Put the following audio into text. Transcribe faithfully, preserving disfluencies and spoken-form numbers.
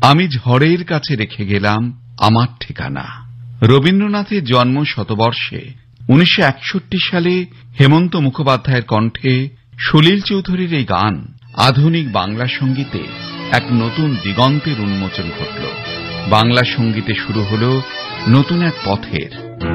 আমি ঝড়ের কাছে রেখে গেলাম আমার ঠিকানা। রবীন্দ্রনাথের জন্ম শতবর্ষে উনিশশো একষট্টি সালে হেমন্ত মুখোপাধ্যায়ের কণ্ঠে সলিল চৌধুরীর এই গান আধুনিক বাংলা সঙ্গীতে এক নতুন দিগন্তের উন্মোচন ঘটল। বাংলা সঙ্গীতে শুরু হল নতুন এক পথের।